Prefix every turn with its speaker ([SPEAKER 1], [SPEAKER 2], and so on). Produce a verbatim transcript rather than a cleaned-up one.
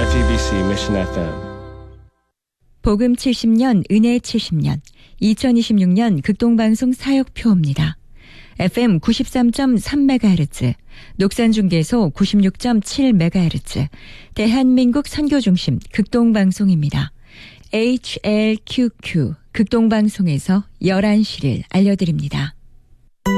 [SPEAKER 1] 지티비씨 Mission 에프엠.
[SPEAKER 2] 복음 칠십 년, 은혜 칠십 년, 이천이십육 년 극동방송 사역표입니다. 에프엠 구십삼 점 삼 메가헤르츠, 녹산중계소 구십육 점 칠 메가헤르츠, 대한민국 선교중심 극동방송입니다. 에이치엘큐큐 극동방송에서 열한 시를 알려드립니다.